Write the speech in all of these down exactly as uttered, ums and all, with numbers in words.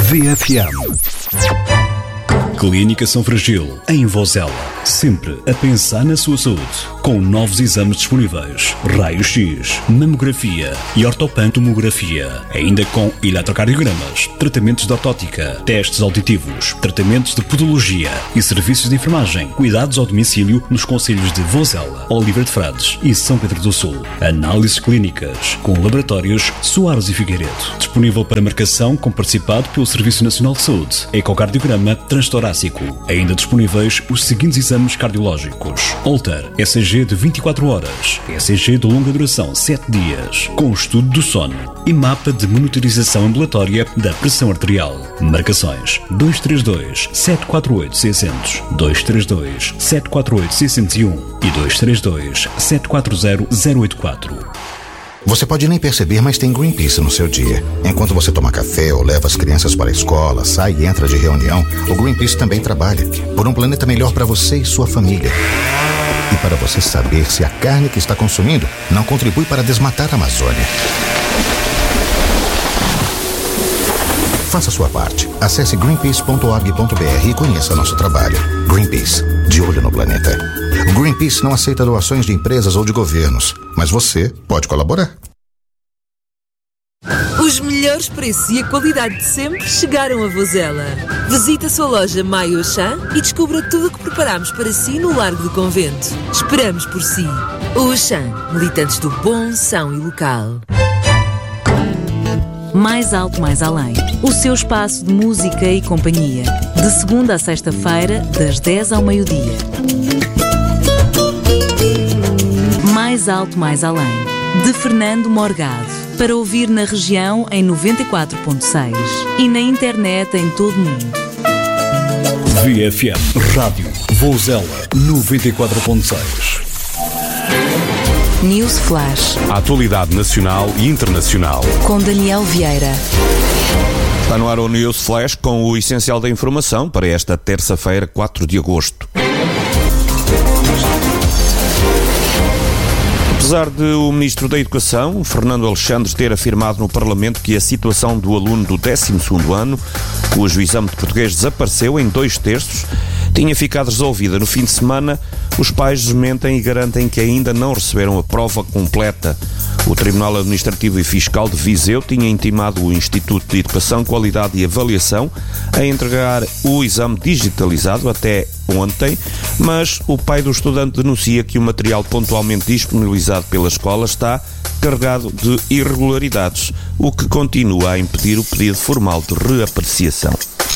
V F M. Clínica São Fragil, em Vozela. Sempre a pensar na sua saúde. Com novos exames disponíveis. Raio-X, mamografia e ortopantomografia. Ainda com eletrocardiogramas, tratamentos de ortótica, testes auditivos, tratamentos de podologia e serviços de enfermagem. Cuidados ao domicílio nos concelhos de Vozela, Oliveira de Frades e São Pedro do Sul. Análises clínicas com laboratórios Soares e Figueiredo. Disponível para marcação com participado pelo Serviço Nacional de Saúde. Ecocardiograma transtorácico. Ainda disponíveis os seguintes exames cardiológicos: Holter, E C G de vinte e quatro horas, E C G de longa duração sete dias, com estudo do sono e mapa de monitorização ambulatória da pressão arterial. Marcações dois três dois, sete quatro oito, seis zero zero, dois três dois, sete quatro oito, seis zero um e dois três dois, sete quatro zero, zero oito quatro. Você pode nem perceber, mas tem Greenpeace no seu dia. Enquanto você toma café ou leva as crianças para a escola, sai e entra de reunião, o Greenpeace também trabalha por um planeta melhor para você e sua família. E para você saber se a carne que está consumindo não contribui para desmatar a Amazônia. Faça sua parte. Acesse greenpeace ponto org ponto br e conheça nosso trabalho. Greenpeace, de olho no planeta. O Greenpeace não aceita doações de empresas ou de governos, mas você pode colaborar. Os melhores preços e a qualidade de sempre chegaram a Vozela. Visite a sua loja Maio Auchan e descubra tudo o que preparamos para si no Largo do Convento. Esperamos por si. O Auchan, militantes do bom, são e local. Mais alto, mais além. O seu espaço de música e companhia. De segunda a sexta-feira, das dez ao meio-dia. Mais alto, mais além. De Fernando Morgado. Para ouvir na região em noventa e quatro ponto seis e na internet em todo o mundo. V F M Rádio Vozela noventa e quatro ponto seis. News Flash. A atualidade nacional e internacional. Com Daniel Vieira. Está no ar o News Flash com o essencial da informação para esta terça-feira, quatro de agosto. Apesar de o Ministro da Educação, Fernando Alexandre, ter afirmado no Parlamento que a situação do aluno do décimo segundo ano, cujo exame de português desapareceu em dois terços, tinha ficado resolvida no fim de semana, os pais desmentem e garantem que ainda não receberam a prova completa. O Tribunal Administrativo e Fiscal de Viseu tinha intimado o Instituto de Educação, Qualidade e Avaliação a entregar o exame digitalizado até ontem, mas o pai do estudante denuncia que o material pontualmente disponibilizado pela escola está carregado de irregularidades, o que continua a impedir o pedido formal de reapreciação.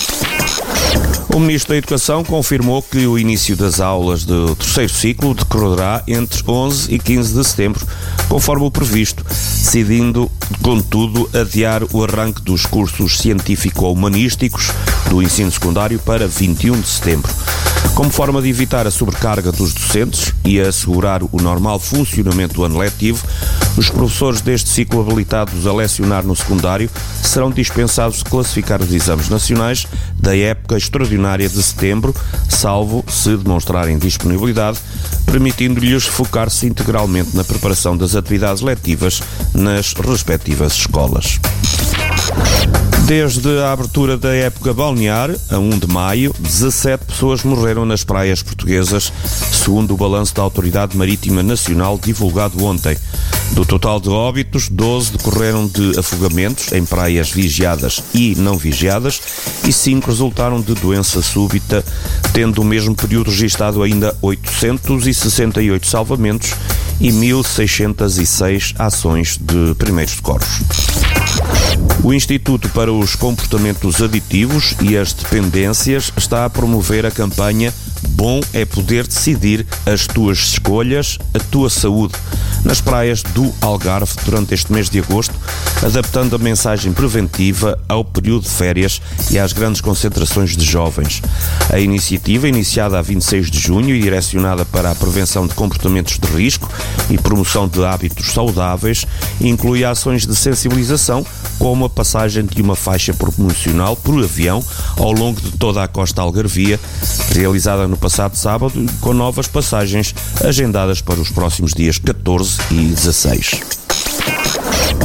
O Ministro da Educação confirmou que o início das aulas do terceiro ciclo decorrerá entre onze e quinze de setembro, conforme o previsto, decidindo, contudo, adiar o arranque dos cursos científico-humanísticos do ensino secundário para vinte e um de setembro. Como forma de evitar a sobrecarga dos docentes e assegurar o normal funcionamento do ano letivo, os professores deste ciclo habilitados a lecionar no secundário serão dispensados de classificar os exames nacionais da época extraordinária de setembro, salvo se demonstrarem disponibilidade, permitindo-lhes focar-se integralmente na preparação das atividades letivas nas respectivas escolas. Desde a abertura da época balnear, a primeiro de maio, dezassete pessoas morreram nas praias portuguesas, segundo o balanço da Autoridade Marítima Nacional divulgado ontem. Do total de óbitos, doze decorreram de afogamentos em praias vigiadas e não vigiadas e cinco resultaram de doença súbita, tendo o mesmo período registado ainda oitocentos e sessenta e oito salvamentos e mil seiscentos e seis ações de primeiros socorros. O Instituto para os Comportamentos Aditivos e as Dependências está a promover a campanha Bom é Poder Decidir as Tuas Escolhas, a Tua Saúde, nas praias do Algarve durante este mês de agosto, adaptando a mensagem preventiva ao período de férias e às grandes concentrações de jovens. A iniciativa, iniciada a vinte e seis de junho e direcionada para a prevenção de comportamentos de risco e promoção de hábitos saudáveis, inclui ações de sensibilização, como a passagem de uma faixa promocional por avião ao longo de toda a costa algarvia, realizada no passado sábado, com novas passagens agendadas para os próximos dias catorze e dezasseis.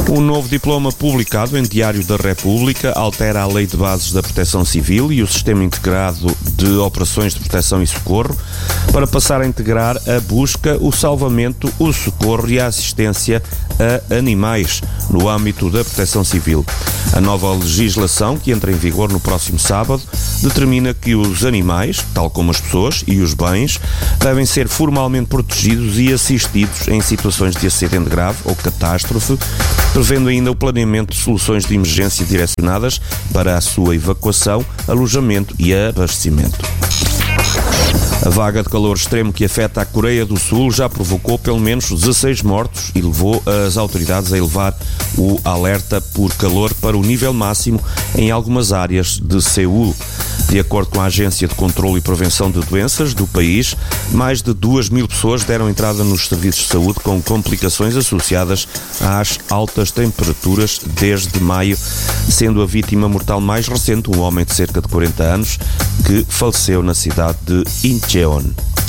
Um novo diploma publicado em Diário da República altera a Lei de Bases da Proteção Civil e o Sistema Integrado de Operações de Proteção e Socorro para passar a integrar a busca, o salvamento, o socorro e a assistência a animais no âmbito da Proteção Civil. A nova legislação, que entra em vigor no próximo sábado, determina que os animais, tal como as pessoas e os bens, devem ser formalmente protegidos e assistidos em situações de acidente grave ou catástrofe, prevendo ainda o planeamento de soluções de emergência direcionadas para a sua evacuação, alojamento e abastecimento. A vaga de calor extremo que afeta a Coreia do Sul já provocou pelo menos dezasseis mortos e levou as autoridades a elevar o alerta por calor para o nível máximo em algumas áreas de Seul. De acordo com a Agência de Controlo e Prevenção de Doenças do país, mais de duas mil pessoas deram entrada nos serviços de saúde com complicações associadas às altas temperaturas desde maio, sendo a vítima mortal mais recente um homem de cerca de quarenta anos que faleceu na cidade de Incheon.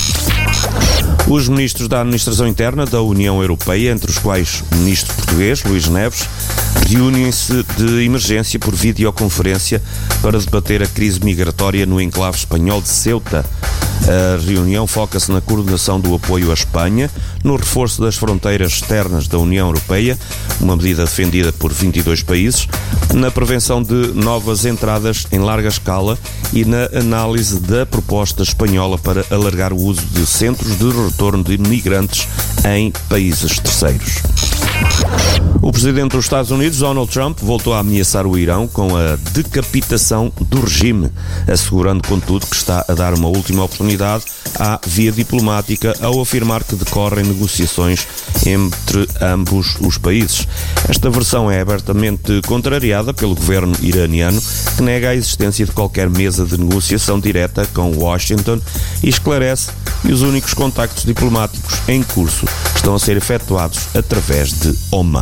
Os ministros da Administração Interna da União Europeia, entre os quais o ministro português, Luís Neves, reúnem-se de emergência por videoconferência para debater a crise migratória no enclave espanhol de Ceuta. A reunião foca-se na coordenação do apoio à Espanha, no reforço das fronteiras externas da União Europeia, uma medida defendida por vinte e dois países, na prevenção de novas entradas em larga escala e na análise da proposta espanhola para alargar o uso de centros de retorno de migrantes em países terceiros. O presidente dos Estados Unidos, Donald Trump, voltou a ameaçar o Irão com a decapitação do regime, assegurando, contudo, que está a dar uma última oportunidade à via diplomática ao afirmar que decorrem negociações entre ambos os países. Esta versão é abertamente contrariada pelo governo iraniano, que nega a existência de qualquer mesa de negociação direta com Washington e esclarece que os únicos contactos diplomáticos em curso estão a ser efetuados através de Oman.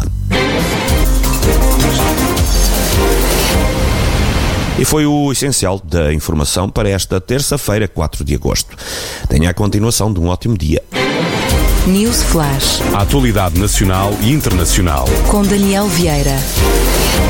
E foi o essencial da informação para esta terça-feira, quatro de agosto. Tenha a continuação de um ótimo dia. News Flash. A atualidade nacional e internacional. Com Daniel Vieira.